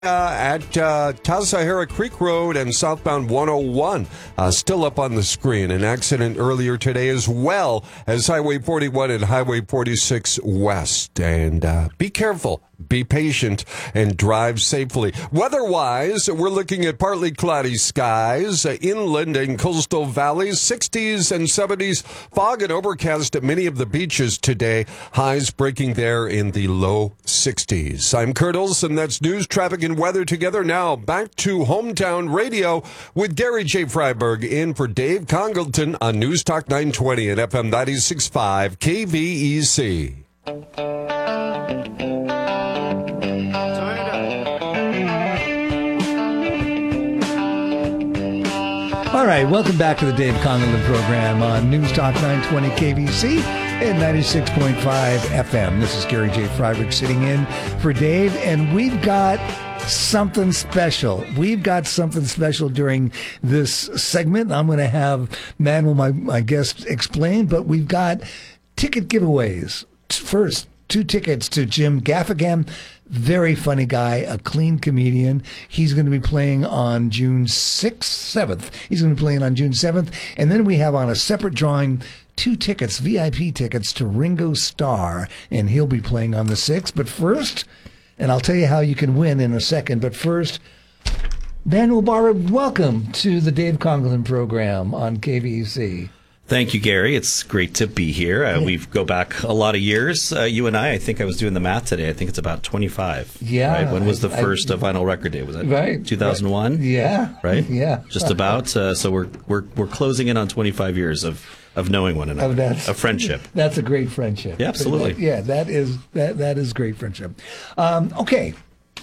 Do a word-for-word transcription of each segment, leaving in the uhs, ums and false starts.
Uh, at uh, Tassajara Creek Road and southbound one oh one. Uh, still up on the screen. An accident earlier today as well as Highway forty-one and Highway forty-six West. And uh, be careful, be patient, and drive safely. Weather-wise, we're looking at partly cloudy skies, uh, inland and coastal valleys, sixties and seventies, fog and overcast at many of the beaches today. Highs breaking there in the low sixties. I'm Kurt Olson. That's news, traffic, and weather together. Now back to Hometown Radio with Gary J. Freiberg in for Dave Congleton on News Talk nine twenty and F M ninety-six point five K V E C. All right, welcome back to the Dave Congleton program on News Talk nine twenty K V C and ninety-six point five F M. This is Gary J. Freiberg sitting in for Dave, and we've got something special. We've got something special during this segment. I'm going to have Manuel, my, my guest, explain, but we've got ticket giveaways. First, two tickets to Jim Gaffigan. Very funny guy, a clean comedian. He's going to be playing on June sixth, seventh. He's going to be playing on June seventh. And then we have on a separate drawing two tickets, V I P tickets to Ringo Starr, and he'll be playing on the sixth. But first, and I'll tell you how you can win in a second, but first, Manuel Barber, welcome to the Dave Congleton program on K V E C. Thank you, Gary. It's great to be here. Uh, we go back a lot of years. Uh, you and I, I think I was doing the math today. I think it's about twenty-five. Yeah. Right? When was the I, first I, uh, vinyl record day? Was that right, two thousand one? Right. Yeah. Right? Yeah. Just about. Uh, so we're we're we're closing in on twenty-five years of, of knowing one another. Oh, that's, a friendship. That's a great friendship. Yeah, absolutely. That, yeah, that is that that is great friendship. Um, okay.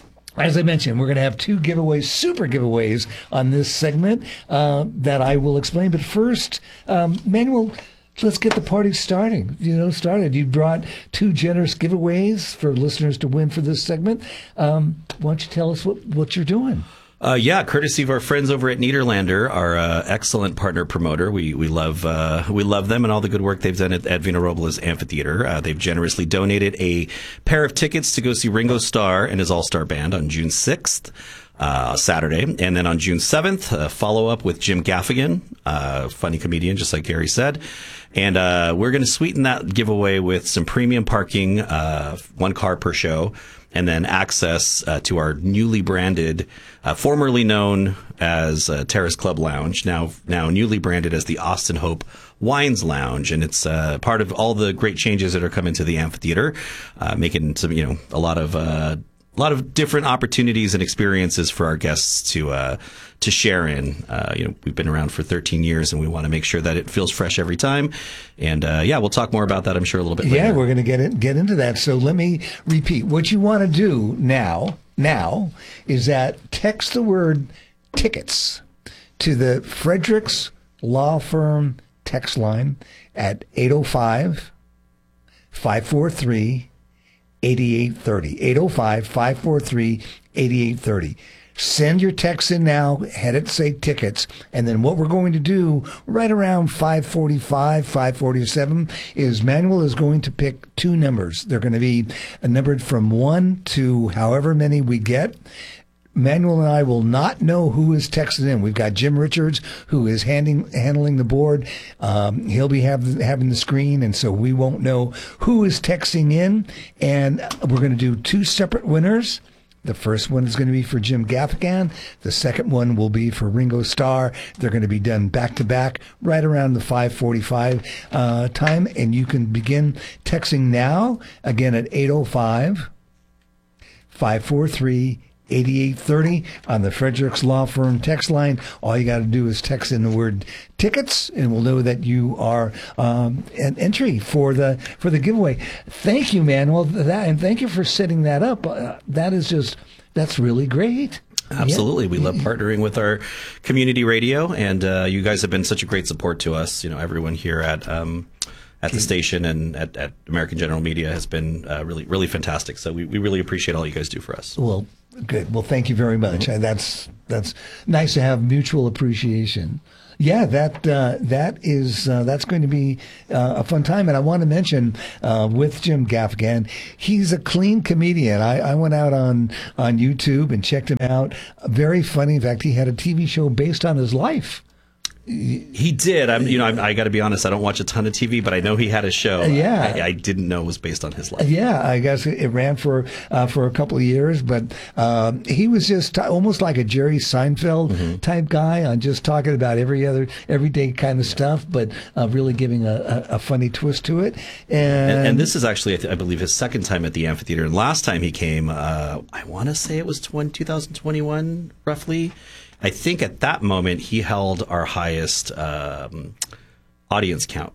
As I mentioned, we're going to have two giveaways, super giveaways on this segment uh, that I will explain. But first, um, Manuel, let's get the party starting. You know, started. You brought two generous giveaways for listeners to win for this segment. Um, why don't you tell us what, what you're doing? Uh, yeah, courtesy of our friends over at Niederlander, our uh, excellent partner promoter. We we love uh, we love them and all the good work they've done at, at Vino Robles Amphitheater. Uh, they've generously donated a pair of tickets to go see Ringo Starr and his All-Star Band on June sixth. Uh, Saturday. And then on June seventh, uh, follow up with Jim Gaffigan, uh, funny comedian, just like Gary said. And, uh, we're going to sweeten that giveaway with some premium parking, uh, one car per show, and then access, uh, to our newly branded, uh, formerly known as, uh, Terrace Club Lounge, now, now newly branded as the Austin Hope Wines Lounge. And it's, uh, part of all the great changes that are coming to the amphitheater, uh, making some, you know, a lot of, uh, A lot of different opportunities and experiences for our guests to uh, to share in. Uh, you know, we've been around for thirteen years, and we want to make sure that it feels fresh every time. And uh, yeah, we'll talk more about that, I'm sure, a little bit later. Yeah, we're going to get in, get into that. So let me repeat. What you want to do now, now is that text the word tickets to the Fredericks Law Firm text line at eight oh five, five four three, eighty-eight thirty. eight oh five, five four three, eighty-eight thirty. Send your text in now, head it say tickets, and then what we're going to do right around five forty-five, five forty-seven is Manuel is going to pick two numbers. They're going to be numbered from one to however many we get. Manuel and I will not know who is texted in. We've got Jim Richards, who is handing, handling the board. Um, he'll be have, having the screen, and so we won't know who is texting in. And we're going to do two separate winners. The first one is going to be for Jim Gaffigan. The second one will be for Ringo Starr. They're going to be done back-to-back right around the five forty-five uh, time. And you can begin texting now, again at eight oh five, five four three, eighty-eight thirty on the Fredericks Law Firm text line. All you got to do is text in the word tickets, and we'll know that you are um, an entry for the for the giveaway. Thank you, Manuel, that, and thank you for setting that up. Uh, that is just that's really great. Absolutely. Yeah. We love partnering with our community radio, and uh, you guys have been such a great support to us. You know, everyone here at um, at the station and at, at American General Media has been uh, really, really fantastic. So we, we really appreciate all you guys do for us. Well, good. Well, thank you very much. Mm-hmm. That's that's nice to have mutual appreciation. Yeah, that uh, that is uh, that's going to be uh, a fun time, and I want to mention uh, with Jim Gaffigan, he's a clean comedian. I, I went out on on YouTube and checked him out. Very funny. In fact, he had a T V show based on his life. He did. I'm, you know, I'm, I got to be honest. I don't watch a ton of T V, but I know he had a show. Yeah, I, I didn't know it was based on his life. Yeah, I guess it ran for uh, for a couple of years, but um, he was just t- almost like a Jerry Seinfeld mm-hmm. type guy, on just talking about every other everyday kind of yeah. stuff, but uh, really giving a, a, a funny twist to it. And, and, and this is actually, I believe, his second time at the amphitheater. And last time he came, uh, I want to say it was twenty twenty-one, roughly. I think at that moment he held our highest um, audience count.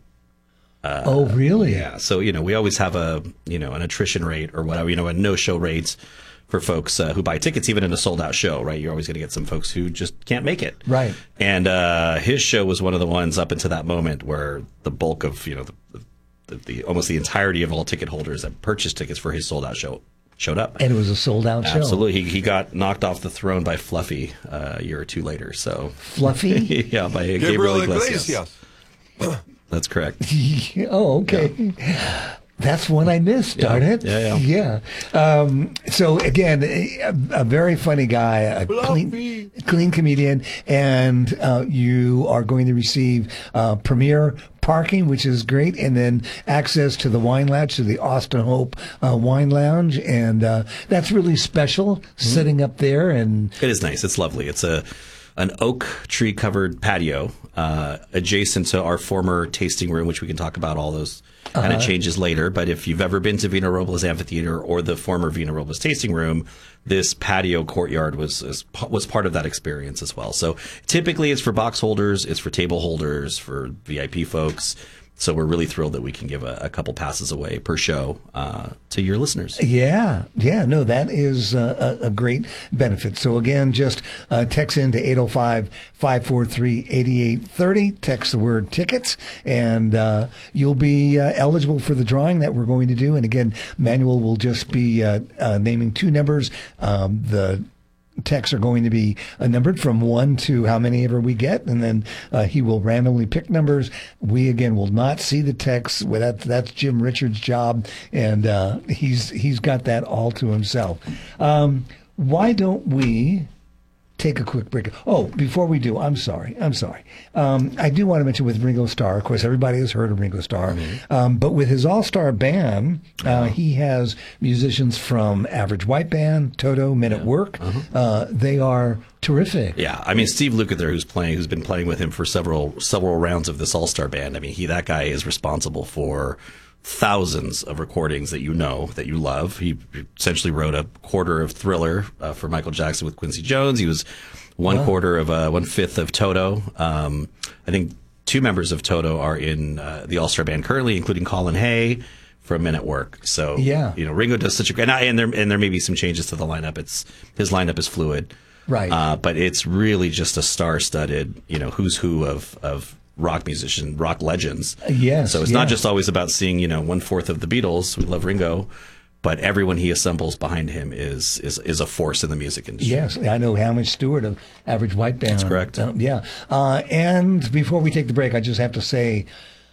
Uh, oh, really? Yeah. So, you know, we always have a, you know, an attrition rate or whatever, you know, a no-show rates for folks uh, who buy tickets, even in a sold-out show, right? You're always going to get some folks who just can't make it. Right. And uh, his show was one of the ones up until that moment where the bulk of, you know, the, the, the almost the entirety of all ticket holders that purchased tickets for his sold-out show showed up. And it was a sold-out show. Absolutely. He, he got knocked off the throne by Fluffy uh, a year or two later. So Fluffy? Yeah, by Gabriel, Gabriel Iglesias. Iglesias. That's correct. Oh, okay. Yeah. That's one I missed, yeah. darn it. Yeah, yeah. yeah. Um, so, again, a, a very funny guy, a clean, clean comedian, and uh, you are going to receive uh, premier parking, which is great, and then access to the wine lounge, to the Austin Hope uh, Wine Lounge, and uh, that's really special, mm-hmm. sitting up there. And it is nice. It's lovely. It's a an oak tree covered patio uh, adjacent to our former tasting room, which we can talk about all those kind of uh-huh. changes later. But if you've ever been to Vina Robles Amphitheater or the former Vina Robles tasting room, this patio courtyard was is, was part of that experience as well. So typically it's for box holders, it's for table holders, for V I P folks. So we're really thrilled that we can give a, a couple passes away per show uh, to your listeners. Yeah, yeah, no, that is a, a great benefit. So again, just uh, text in to eight oh five, five four three, eight eight three oh, text the word tickets, and uh, you'll be uh, eligible for the drawing that we're going to do. And again, Manuel will just be uh, uh, naming two numbers. Um, the texts are going to be uh, numbered from one to how many ever we get, and then uh, he will randomly pick numbers. We again will not see the texts. Well, that, that's Jim Richards' job, and uh, he's he's got that all to himself. Um, why don't we take a quick break? Oh, before we do, I'm sorry. I'm sorry. Um, I do want to mention with Ringo Starr, of course, everybody has heard of Ringo Starr, mm-hmm. um, but with his all-star band, uh, he has musicians from Average White Band, Toto, Men at yeah. Work. Uh-huh. Uh, they are terrific. Yeah, I mean, Steve Lukather, who's playing, who's been playing with him for several several rounds of this all-star band. I mean, he that guy is responsible for thousands of recordings that you know, that you love. He essentially wrote a quarter of Thriller uh, for Michael Jackson with Quincy Jones. He was one wow. quarter of uh, one fifth of Toto. Um, I think two members of Toto are in uh, the All-Star band currently, including Colin Hay from Men at Work. So yeah. you know, Ringo does such a great, and, and there and there may be some changes to the lineup. It's his lineup is fluid, right? Uh, but it's really just a star-studded, you know, who's who of of rock musician, rock legends. Yes. So it's yeah. not just always about seeing, you know, one fourth of the Beatles. We love Ringo, but everyone he assembles behind him is is is a force in the music industry. Yes, I know Hamish Stewart of Average White Band. That's correct. Uh, yeah. Uh, and before we take the break, I just have to say,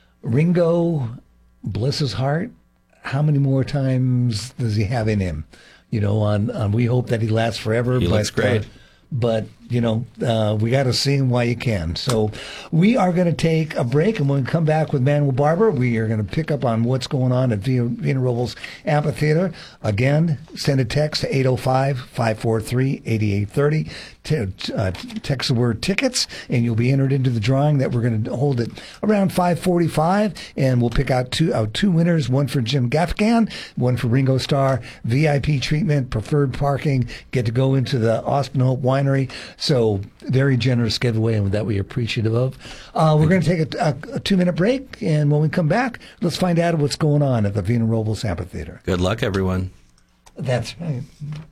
Ringo, bless his heart, how many more times does he have in him? You know, on, on We Hope That He Lasts Forever. He but, looks great. Uh, But, you know, uh, we got to see him while you can. So we are going to take a break, and when we come back with Manuel Barber, we are going to pick up on what's going on at Vina Robles Amphitheater. Again, send a text to eight oh five, five four three, eight eight three oh. T- uh, text the word tickets, and you'll be entered into the drawing that we're going to hold at around five forty-five, and we'll pick out two out two winners, one for Jim Gaffigan, one for Ringo Starr, V I P treatment, preferred parking, get to go into the Austin Hope Winery. So very generous giveaway, and that we're appreciative of. Uh, we're going to take a, a, a two-minute break, and when we come back, let's find out what's going on at the Vina Robles Amphitheater. Good luck, everyone. That's right.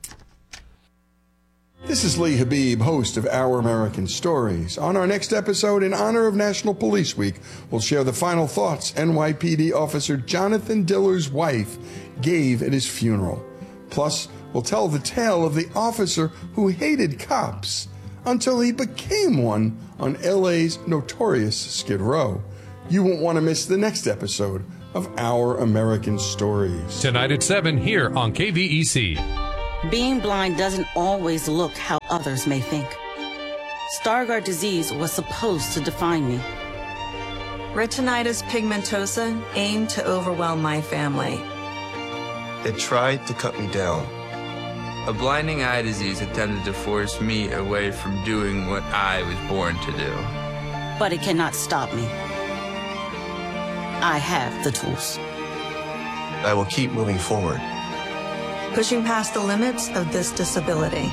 This is Lee Habib, host of Our American Stories. On our next episode, in honor of National Police Week, we'll share the final thoughts N Y P D officer Jonathan Diller's wife gave at his funeral. Plus, we'll tell the tale of the officer who hated cops until he became one on L A's notorious Skid Row. You won't want to miss the next episode of Our American Stories. Tonight at seven here on K V E C. Being blind doesn't always look how others may think. Stargardt disease was supposed to define me. Retinitis pigmentosa aimed to overwhelm my family. It tried to cut me down. A blinding eye disease attempted to force me away from doing what I was born to do. But it cannot stop me. I have the tools. I will keep moving forward. Pushing past the limits of this disability.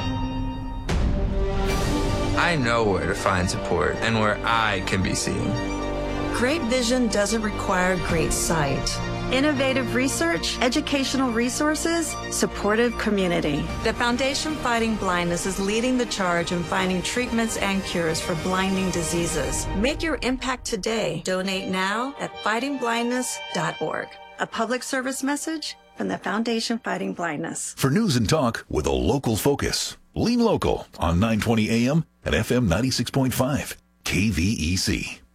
I know where to find support and where I can be seen. Great vision doesn't require great sight. Innovative research, educational resources, supportive community. The Foundation Fighting Blindness is leading the charge in finding treatments and cures for blinding diseases. Make your impact today. Donate now at fighting blindness dot org. A public service message from the Foundation Fighting Blindness. For news and talk with a local focus, lean local on nine twenty A M and F M ninety-six point five K V E C.